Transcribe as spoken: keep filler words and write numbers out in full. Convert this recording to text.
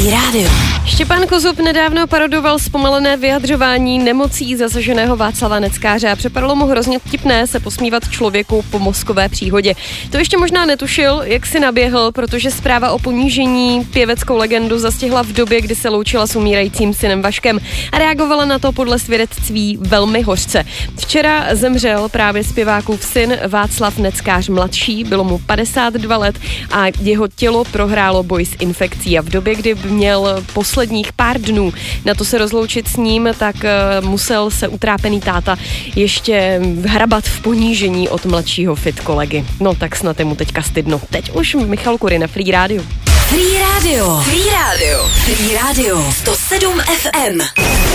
Free Radio. Štěpán Kozub nedávno parodoval zpomalené vyjadřování nemocí zasaženého Václava Neckáře a připadalo mu hrozně vtipné se posmívat člověku po mozkové příhodě. To ještě možná netušil, jak si naběhl, protože zpráva o ponížení pěveckou legendu zastihla v době, kdy se loučila s umírajícím synem Vaškem a reagovala na to podle svědectví velmi hořce. Včera zemřel právě zpěvákův syn Václav Neckář mladší, bylo mu padesát dva let a jeho tělo prohrálo boj s infekcí a v době, kdy měl posledních pár dnů na to se rozloučit s ním, tak uh, musel se utrápený táta ještě hrabat v ponížení od mladšího fit kolegy. No tak snad je mu teďka stydno. Teď už Michal Kury na Free Radio. Free Radio. Free Radio. Free Radio. sto sedm ef em.